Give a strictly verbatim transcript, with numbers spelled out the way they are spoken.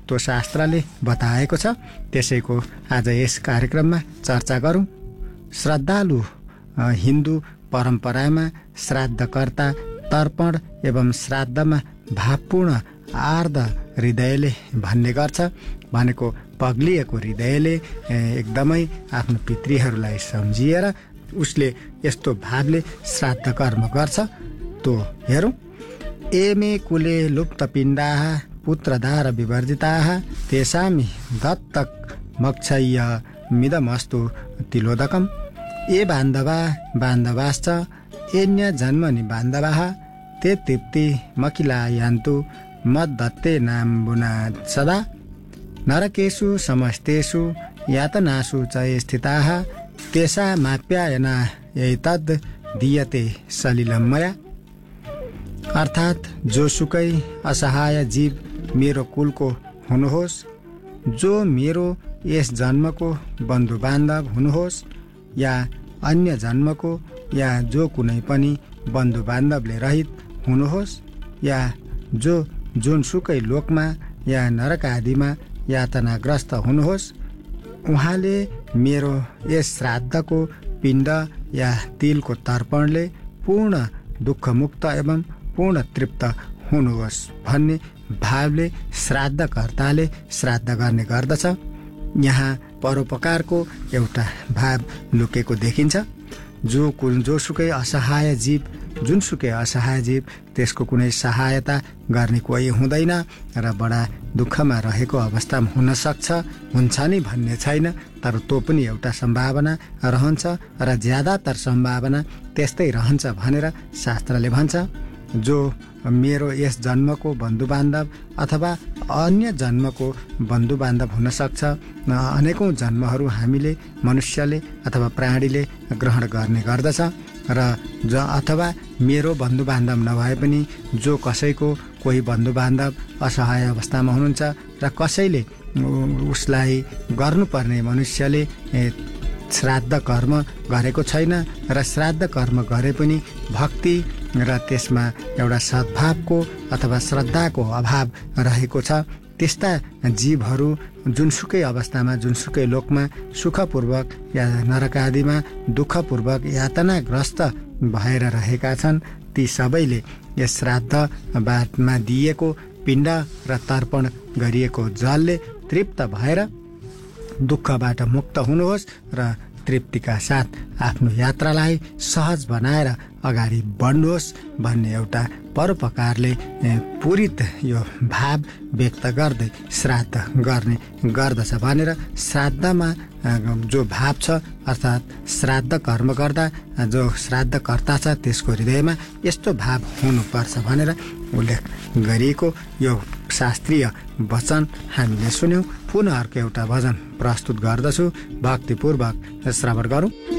महत्त्व शास्त्रले बताएको छ। त्यसैको आज यस कार्यक्रममा चर्चा गरौँ। श्रद्धालु हिन्दू परम्परामा श्राद्धकर्ता तर्पण एवं श्राद्धमा भावपूर्ण आर्द्र हृदयले भन्ने गर्छ। भनेको पग्लिएको हृदयले एकदमै आफ्नो पितृहरूलाई सम्झिएर उसले यस्तो भावले श्राद्ध कर्म गर्छ। तो हेरौँ। एमे कुले लुप्तपिण्डाः पुत्रधार विवर्जिताः तेषामि दत्तक मक्षय्य मिदमस्तु तिलोदकम्। ए बान्धवा बान्धवाश्च एन्य जन्मनि बान्धवाः ते तृप्ति मकिला यान्तु मद्दत्ते नाम्बुना सदा। नरकेषु समस्तेषु यातनासु च स्थिताः तेषामाप्यायना एतद् दीयते सलिलं मया। अर्थात् जोसुकै असहाय जीव मेरो कुलको हुनुहोस्, जो मेरो यस जन्मको बन्धु बान्धव हुनुहोस् या अन्य जन्मको या जो कुनै पनि बन्धु बान्धवले रहित हुनुहोस् या जो जुनसुकै लोकमा या नरक आदिमा यातनाग्रस्त हुनुहोस्, उहाँले मेरो यस श्राद्धको पिण्ड या तिलको तर्पणले पूर्ण दुःखमुक्त एवं पूर्ण तृप्त हुनुहोस् भन्ने भावले श्राद्धकर्ताले श्राद्ध गर्ने गर्दछ। यहाँ परोपकारको एउटा भाव लुकेको देखिन्छ। जो कुन जोसुकै असहाय जीव जुनसुकै असहाय जीव त्यसको कुनै सहायता गर्ने कोही हुँदैन र बडा दुःखमा रहेको अवस्थामा हुन सक्छ, हुन्छ नि भन्ने छैन, तर त्यो पनि एउटा सम्भावना रहन्छ र ज्यादातर सम्भावना त्यस्तै रहन्छ भनेर शास्त्रले भन्छ। जो मेरो यस जन्मको बन्धुबान्धव अथवा अन्य जन्मको बन्धुबान्धव हुन सक्छ। अनेकौँ जन्महरू हामीले मनुष्यले अथवा प्राणीले ग्रहण गर्ने गर्दछ र ज अथवा मेरो बन्धुबान्धव नभए पनि जो कसैको कोही बन्धुबान्धव असहाय अवस्थामा हुनुहुन्छ र कसैले उसलाई गर्नुपर्ने मनुष्यले श्राद्ध कर्म गरेको छैन र श्राद्ध कर्म गरे पनि भक्ति र त्यसमा एउटा सद्भावको अथवा श्रद्धाको अभाव रहेको छ। त्यस्ता जीवहरू जुनसुकै अवस्थामा जुनसुकै लोकमा सुखपूर्वक या नरक आदिमा दुःखपूर्वक यातनाग्रस्त भएर रहेका छन्। ती सबैले यस श्राद्धमा दिएको पिण्ड र तर्पण गरिएको जलले तृप्त भएर दुःखबाट मुक्त हुनुहोस् र तृप्तिका साथ आफ्नो यात्रालाई सहज बनाएर अगाडि बढ्नुहोस् भन्ने एउटा परोपकारले पूरित यो भाव व्यक्त गर्दै श्राद्ध गर्ने गर्दछ भनेर श्राद्धमा जो भाव छ अर्थात् श्राद्ध कर्म गर्दा जो श्राद्धकर्ता छ त्यसको हृदयमा यस्तो भाव हुनुपर्छ भनेर उल्लेख गरिएको यो शास्त्रीय वचन हामीले सुन्यौँ। पुनः अर्को एउटा भजन प्रस्तुत गर्दछु, भक्तिपूर्वक श्रवण गरौँ।